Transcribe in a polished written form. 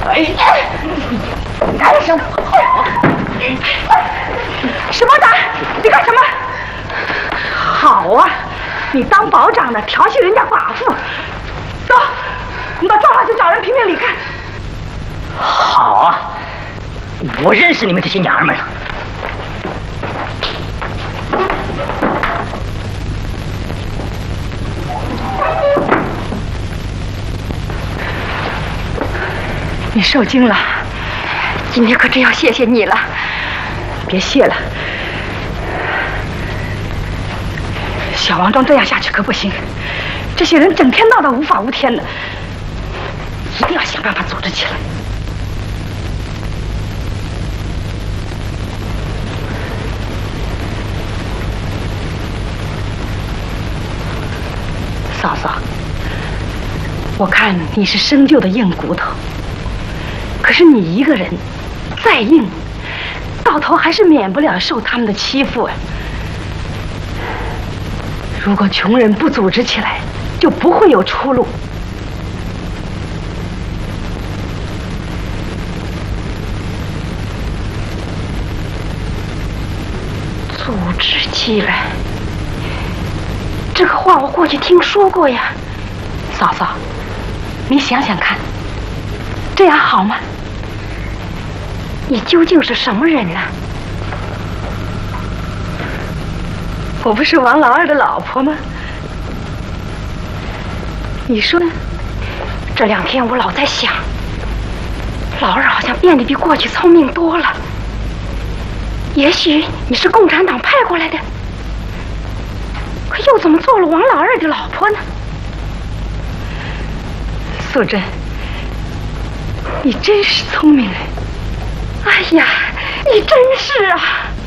哎，干什么？ 石毛长，你干什么？好啊，你当保长的调戏人家寡妇，走，我们到庄上去找人评评理看。 好啊，我认识你们这些娘们了。 你受惊了，今天可真要谢谢你了。别谢了，小王庄这样下去可不行，这些人整天闹得无法无天的，一定要想办法组织起来。嫂嫂，我看你是生就的硬骨头，可是你一个人再硬，到头还是免不了受他们的欺负啊。如果穷人不组织起来，就不会有出路。组织起来，这个话我过去听说过呀。嫂嫂，你想想看，这样好吗？你究竟是什么人呢？我不是王老二的老婆吗？你说呢？这2天我老在想，老二好像变得比过去聪明多了。也许你是共产党派过来的，可又怎么做了王老二的老婆呢？素贞，你真是聪明人。哎呀，你真是啊！